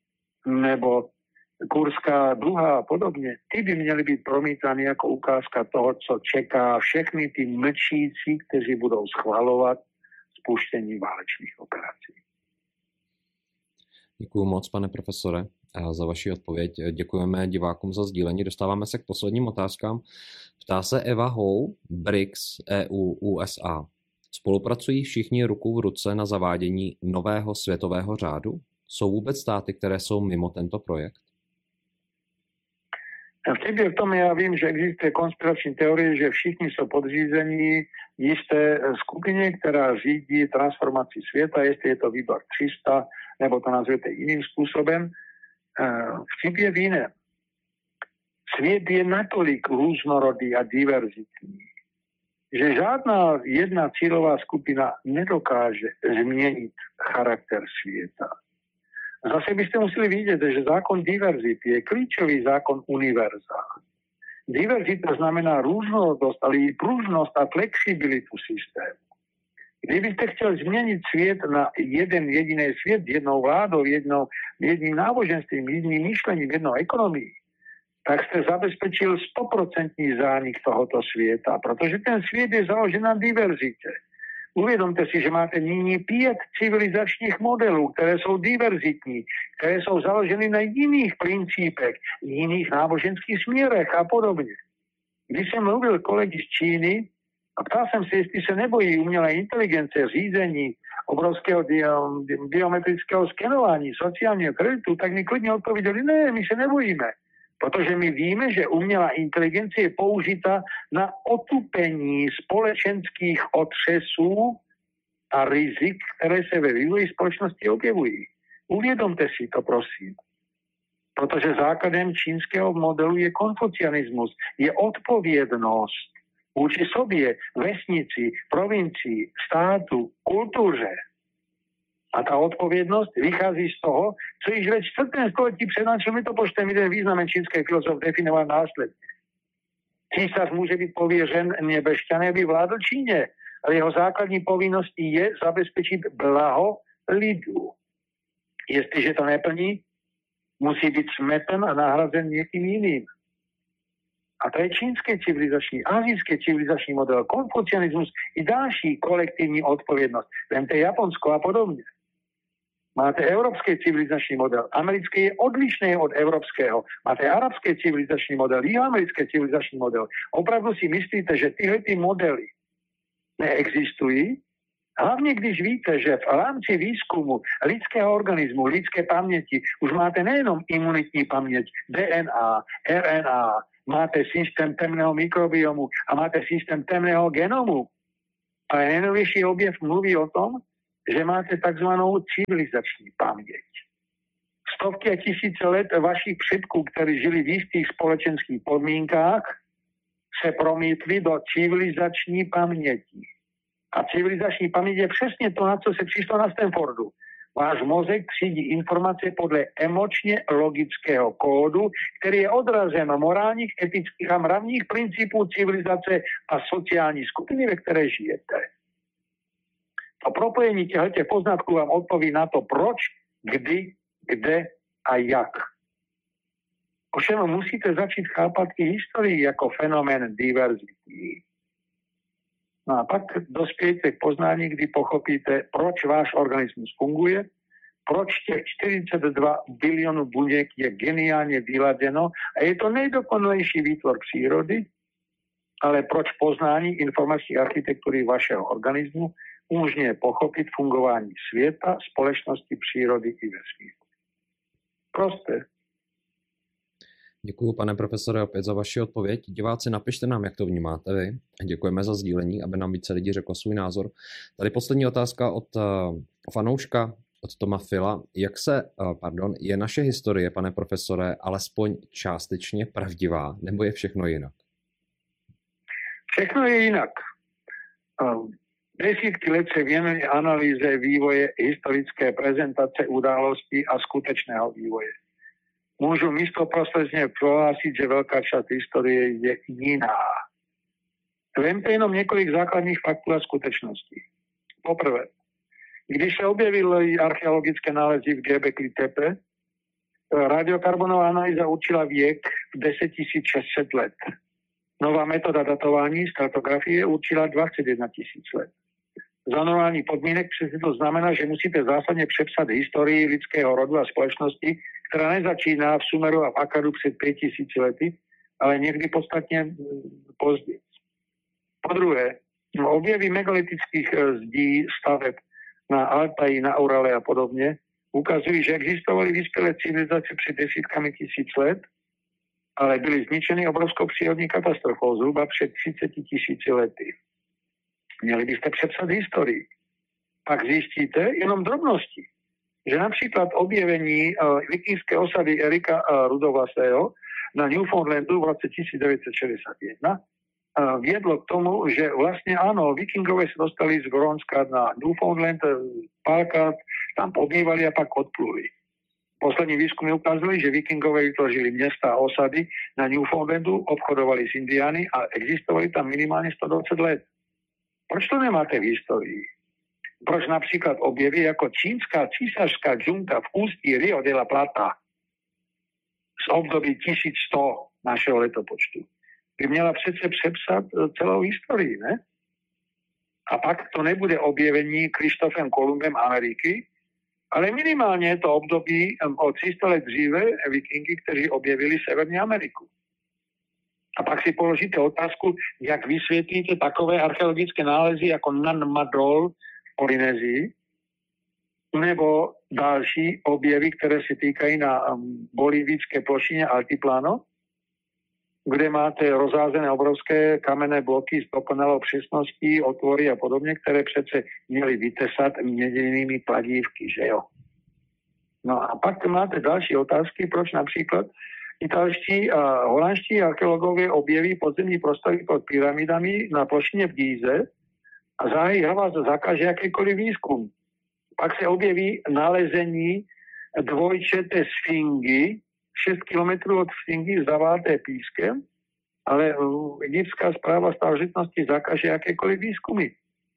nebo Kurská duha a podobně, ty by měly být promítány jako ukázka toho, co čeká všechny ty mlčící, kteří budou schvalovat spuštění válečných operací. Děkuji moc, pane profesore, za vaši odpověď. Děkujeme divákům za sdílení. Dostáváme se k posledním otázkám. Ptá se Eva Hou, B R I C S, E U, U S A. Spolupracují všichni ruku v ruce na zavádění nového světového řádu? Jsou vůbec státy, které jsou mimo tento projekt? Vtip je v tom, já vím, že existuje konspirační teorie, že všichni jsou podřízení jisté skupině, která řídí transformaci světa, jestli je to výbor tři sta, nebo to nazvěte jiným způsobem. Vtip je v jiném. Svět je natolik různorodý a diverzitní, že žádná jedna cílová skupina nedokáže změnit charakter světa. Zase byste museli vidět, že zákon diverzity je klíčový zákon univerza. Diverzita znamená různorodost, ale i pružnost a flexibilitu systému. Kdybyste chtěl změnit svět na jeden jediný svět, jednou vládou, jednou, jedním náboženstvím, jedním myšlením, jednou ekonomií, tak jste zabezpečil stoprocentní zánik tohoto světa, protože ten svět je založen na diverzitě. Uvědomte si, že máte nyní pět civilizačních modelů, které jsou diverzitní, které jsou založeny na jiných principech, jiných náboženských směrech a podobně. Když jsem mluvil kolegy z Číny a ptal jsem se, jestli se nebojí umělé inteligence, řízení, obrovského biometrického skenování, sociálního kreditu, tak mi klidně odpověděli, ne, my se nebojíme. Protože my víme, že umělá inteligence je použita na otupení společenských otřesů a rizik, které se ve vývoji společnosti objevují. Uvědomte si to, prosím. Protože základem čínského modelu je konfucianismus, je odpovědnost vůči sobě, vesnici, provincii, státu, kultuře. A ta odpovědnost vychází z toho, co již ve čtvrtém století před naším letopočtem jeden významný čínský filozof definoval následně. Císař může být pověřen nebešťané, aby vládl Číně, ale jeho základní povinností je zabezpečit blaho lidu. Jestliže to neplní, musí být smeten a nahrazen někým jiným. A to je čínský civilizační, asijský civilizační model, konfucianismus i další kolektivní odpovědnost. Vemte Japonsko a podobně. Máte evropský civilizační model. Americký je odlišný od evropského. Máte arabský civilizační model, jihoamerický civilizační model. Opravdu si myslíte, že tyhle ty modely neexistují. Hlavně když víte, že v rámci výzkumu lidského organismu, lidské paměti, už máte nejenom imunitní paměť, D N A, R N A, máte systém temného mikrobiomu a máte systém temného genomu. Ale nejnovější objev mluví o tom, že máte takzvanou civilizační paměť. Stovky a tisíce let vašich předků, kteří žili v jistých společenských podmínkách, se promítli do civilizační paměti. A civilizační paměť je přesně to, na co se přišlo na Stanfordu. Váš mozek třídí informace podle emočně logického kódu, který je odrazem morálních, etických a mravních principů civilizace a sociální skupiny, ve které žijete. To propojení těchto poznatků vám odpoví na to, proč, kdy, kde a jak. Ovšem musíte začít chápat i historii jako fenomén diverzity. No a pak dospějete k poznání, kdy pochopíte, proč váš organismus funguje, proč těch čtyřicet dva bilionů buněk je geniálně vyladěno a je to nejdokonalejší výtvor přírody, ale proč poznání informační architektury vašeho organismu umožňuje pochopit fungování světa, společnosti, přírody i vesmíru. Prosté. Děkuji, pane profesore, opět za vaši odpověď. Diváci, napište nám, jak to vnímáte vy. Děkujeme za sdílení, aby nám více lidí řeklo svůj názor. Tady poslední otázka od uh, fanouška, od Toma Fila. Jak se, uh, pardon, je naše historie, pane profesore, alespoň částečně pravdivá, nebo je všechno jinak? Všechno je jinak. Um, desítky let se věnují analýze vývoje historické prezentace událostí a skutečného vývoje. Můžu místoprostředně prohlásit, že velká část historie je jiná. Vemte jenom několik základních faktů a skutečností. Poprvé, když se objevily archeologické nálezy v Göbekli Tepe, radiokarbonová analýza určila věk v deset tisíc šest set let. Nová metoda datování stratografie určila dvacet jedna tisíc let. Za normální podmínek přesně to znamená, že musíte zásadně přepsat historii lidského rodu a společnosti, která nezačíná v Sumeru a v Akadu před pět tisíc lety, ale někdy podstatně později. Po druhé, objevy megalitických zdí, staveb na Altaji, na Urale a podobně ukazují, že existovaly vyspělé civilizace před desítkami tisíc let, ale byly zničeny obrovskou přírodní katastrofou zhruba před třiceti tisíci lety. Měli byste přepsat historii. Pak zjistíte jenom drobnosti, že například objevení uh, vikingské osady Erika uh, Rudovlasého na Newfoundlandu v roce tisíc devět set šedesát jedna uh, viedlo k tomu, že vlastně ano, vikingové se dostali z Grónska na Newfoundland, párkrát tam pobývali a pak odpluli. Poslední výzkumy ukázali, že vikingové vytvořili města a osady na Newfoundlandu, obchodovali s Indiány a existovali tam minimálně sto dvacet let. Proč to nemáte v historii? Proč například objevy jako čínská císařská džunta v ústí Rio de la Plata z období tisíc sto našeho letopočtu by měla přece přepsat celou historii, ne? A pak to nebude objevení Krištofem Kolumbem Ameriky, ale minimálně je to období o tři sta let dříve vikingy, kteří objevili Severní Ameriku. A pak si položíte otázku, jak vysvětlíte takové archeologické nálezy jako Nan Madol v Polynézii, nebo další objevy, které se týkají na bolivické plošině Altiplano, kde máte rozházené obrovské kamenné bloky s dokonalou přesností, otvory a podobně, které přece měly vytesat měděnými kladívky, že jo? No a pak máte další otázky, proč například italští a holandští archeologové objeví podzemní prostory pod pyramidami na plošině v Gíze a zahájí hlava zakáže jakýkoliv výzkum. Pak se objeví nalezení dvojčeté sfingy, šest kilometrů od sfingy zaváté pískem, ale egyptská správa starožitnosti zakáže jakékoliv výzkumy.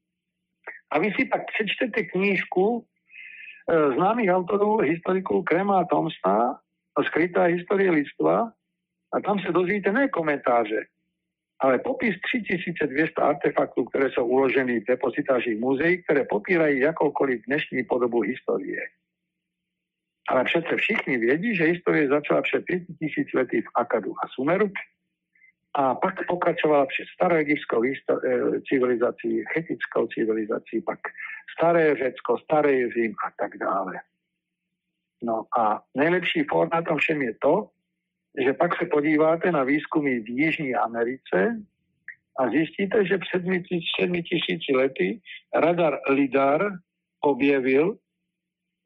A vy si pak přečtete knížku e, známých autorů, historiků Krema a Thomsona, Skrytá historie lidstva, a tam se dozvíte ne komentáře, ale popis tři tisíce dvě stě artefaktů, které jsou uloženy v depozitářích muzeí, které popírají jakoukoliv dnešní podobu historie. Ale přece všichni vědí, že historie začala před pěti tisíc lety v Akadu a Sumeru A pak pokračovala přes staroegyptskou civilizací, chetickou civilizací, pak staré Řecko, starý Řím a tak dále. No a nejlepší for na tom všem je to, že pak se podíváte na výzkumy v Jižní Americe a zjistíte, že před sedmi tisíci lety radar LIDAR objevil